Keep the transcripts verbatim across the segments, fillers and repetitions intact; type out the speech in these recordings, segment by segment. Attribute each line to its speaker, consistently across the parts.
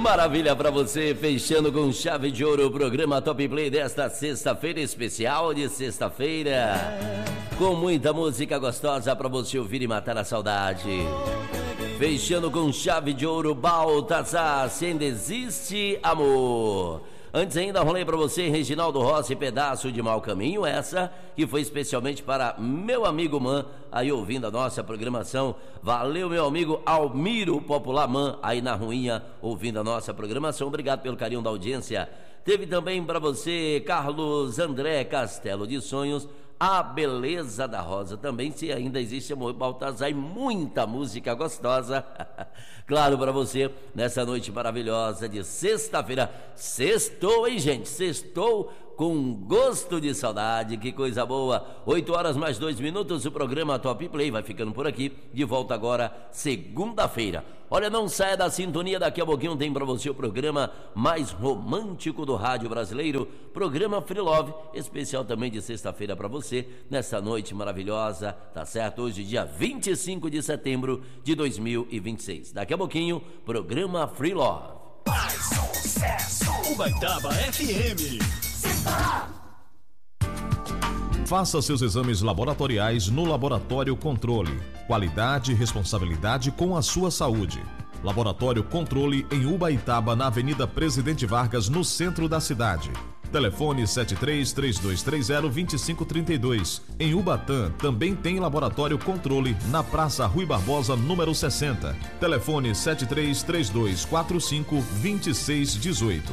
Speaker 1: Maravilha pra você, fechando com chave de ouro o programa Top Play desta sexta-feira especial de sexta-feira. Com muita música gostosa pra você ouvir e matar a saudade. Fechando com chave de ouro, Baltazar, Se Ainda Existe Amor. Antes ainda rolei pra você Reginaldo Rossi, Pedaço de Mau Caminho, essa que foi especialmente para meu amigo Man, aí ouvindo a nossa programação. Valeu, meu amigo Almiro Popular Man, aí na ruinha, ouvindo a nossa programação. Obrigado pelo carinho da audiência. Teve também pra você Carlos André Castelo de Sonhos, A Beleza da Rosa. Também, Se Ainda Existe Amor, Baltazar, e muita música gostosa. Claro, pra você, nessa noite maravilhosa de sexta-feira. Sextou, hein, gente? Sextou com gosto de saudade, que coisa boa. Oito horas mais dois minutos, o programa Top Play vai ficando por aqui. De volta agora, segunda-feira. Olha, não saia da sintonia, daqui a pouquinho tem pra você o programa mais romântico do rádio brasileiro, programa Free Love, especial também de sexta-feira pra você, nessa noite maravilhosa, tá certo? Hoje, dia vinte e cinco de setembro de dois mil e vinte e seis. Daqui a pouquinho, programa Free Love.
Speaker 2: Mais sucesso! Ubaitaba F M.
Speaker 3: Faça seus exames laboratoriais no Laboratório Controle. Qualidade e responsabilidade com a sua saúde. Laboratório Controle em Ubaitaba, na Avenida Presidente Vargas, no centro da cidade. Telefone sete três três dois três zero dois cinco três dois. Em Ubatã também tem Laboratório Controle na Praça Rui Barbosa, número sessenta. Telefone sete três três dois quatro cinco dois seis um oito.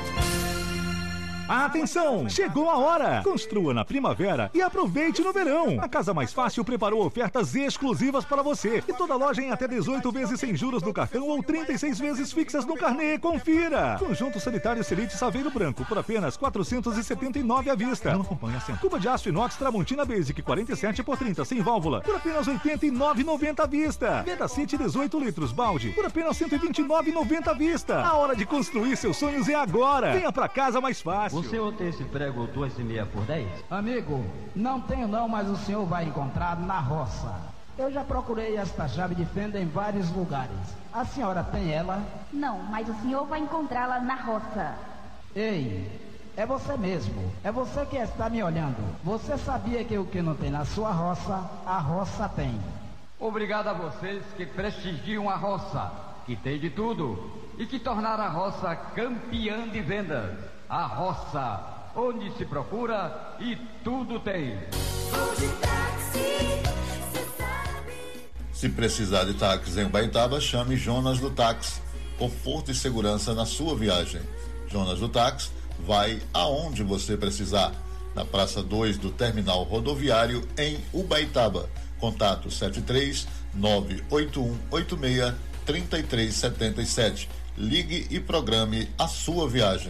Speaker 4: Atenção! Chegou a hora! Construa na primavera e aproveite no verão. A Casa Mais Fácil preparou ofertas exclusivas para você. E toda loja em até dezoito vezes sem juros no cartão ou trinta e seis vezes fixas no carnê. Confira! Conjunto sanitário Selite Saveiro Branco por apenas quatrocentos e setenta e nove à vista. Não acompanha assento. Cuba de aço inox Tramontina Basic quarenta e sete por trinta sem válvula por apenas oitenta e nove reais e noventa centavos à vista. Veda City dezoito litros balde por apenas cento e vinte e nove reais e noventa centavos à vista. A hora de construir seus sonhos é agora. Venha pra Casa Mais Fácil.
Speaker 5: O senhor tem esse prego duas e meia por dez?
Speaker 6: Amigo, não tenho não, mas o senhor vai encontrar na roça. Eu já procurei esta chave de fenda em vários lugares. A senhora tem ela?
Speaker 7: Não, mas o senhor vai encontrá-la na roça.
Speaker 6: Ei, é você mesmo. É você que está me olhando. Você sabia que o que não tem na sua roça, a roça tem.
Speaker 5: Obrigado a vocês que prestigiam a roça, que tem de tudo, e que tornaram a roça campeã de vendas. A roça, onde se procura e tudo tem.
Speaker 8: Se precisar de táxis em Ubaitaba, chame Jonas do Táxi. Conforto e segurança na sua viagem. Jonas do Táxi vai aonde você precisar. Na Praça dois do Terminal Rodoviário, em Ubaitaba. Contato sete três nove oito um oito seis três três sete sete. Ligue e programe a sua viagem.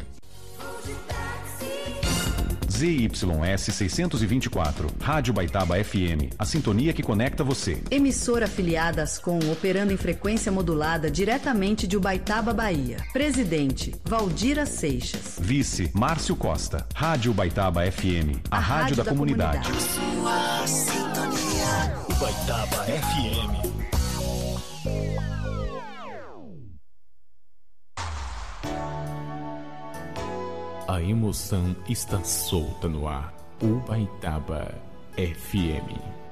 Speaker 9: Z Y S seiscentos e vinte e quatro, Rádio Ubaitaba F M, a sintonia que conecta você.
Speaker 10: Emissora afiliada ASCOM, operando em frequência modulada diretamente de Ubaitaba, Bahia. Presidente, Valdira Seixas.
Speaker 9: Vice, Márcio Costa. Rádio Ubaitaba F M, a, a rádio, rádio da, da comunidade.
Speaker 2: comunidade. Sua sintonia. Ubaitaba F M.
Speaker 11: A emoção está solta no ar. Ubaitaba F M.